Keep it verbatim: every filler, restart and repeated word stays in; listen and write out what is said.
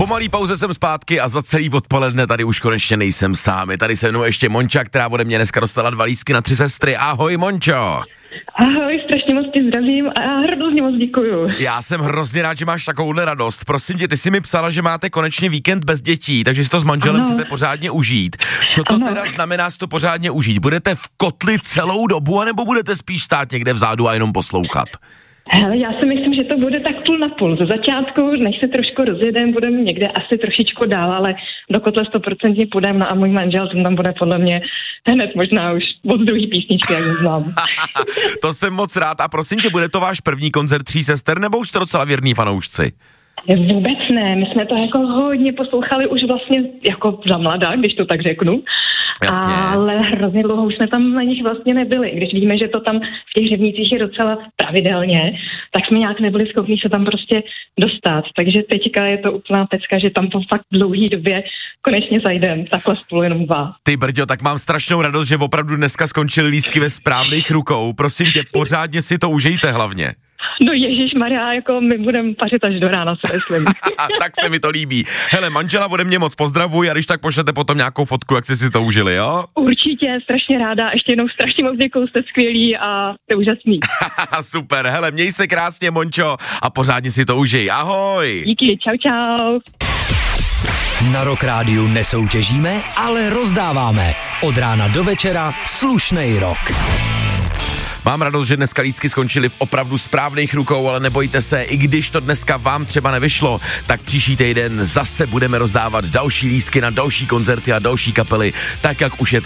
Po malý pauze jsem zpátky a za celý odpoledne tady už konečně nejsem sám. Je tady se mnou ještě Monča, která ode mě dneska dostala dva lístky na tři sestry. Ahoj, Mončo. Ahoj, strašně moc tě zdravím a hrozně moc děkuju. Já jsem hrozně rád, že máš takovouhle radost. Prosím tě, ty jsi mi psala, že máte konečně víkend bez dětí, takže si to s manželem ano. chcete pořádně užít. Co to ano. teda znamená si to pořádně užít? Budete v kotli celou dobu, anebo budete spíš stát někde vzadu a jenom poslouchat? Hele, já si myslím, že to bude tak půl na půl. Ze začátku, než se trošku rozjedem, budeme někde asi trošičku dál, ale do kotle stoprocentně půjdeme, no a můj manžel tam bude podle mě hned možná už od druhý písničky, jak znám. To jsem moc rád a prosím tě, bude to váš první koncert Tří sester, nebo už jste docela věrní fanoušci? Vůbec ne, my jsme to jako hodně poslouchali už vlastně jako za mladá, když to tak řeknu. Jasně. Ale hrozně dlouho už jsme tam na nich vlastně nebyli. Když víme, že to tam v těch řevnicích je docela pravidelně, tak jsme nějak nebyli schopni se tam prostě dostat. Takže teďka je to úplná pecka, že tam po fakt dlouhý době konečně zajdem. Takhle spolu jenom dva. Ty brďo, tak mám strašnou radost, že opravdu dneska skončily lístky ve správných rukou. Prosím tě, pořádně si to užijte hlavně. No ježišmarja, jako my budeme pařit až do rána, se myslím. Tak se mi to líbí. Hele, manžela ode mě moc pozdravuj a když tak pošlete potom nějakou fotku, jak jsi si to užili, jo? Určitě, strašně ráda, ještě jednou strašně moc děkuju, jste skvělí a jste úžasný. Super, hele, měj se krásně, Mončo, a pořádně si to užij. Ahoj. Díky, čau, čau. Na Rock Rádiu nesoutěžíme, ale rozdáváme. Od rána do večera slušnej rock. Mám radost, že dneska lístky skončily v opravdu správných rukou, ale nebojte se, i když to dneska vám třeba nevyšlo, tak příští týden zase budeme rozdávat další lístky na další koncerty a další kapely, tak jak už je to